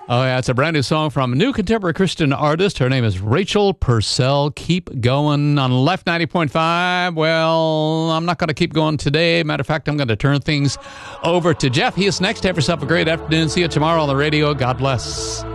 Oh, yeah, it's a brand new song from a new contemporary Christian artist. Her name is Rachel Purcell. Keep going on Life 90.5. Well, I'm not going to keep going today. Matter of fact, I'm going to turn things over to Jeff. He is next. Have yourself a great afternoon. See you tomorrow on the radio. God bless.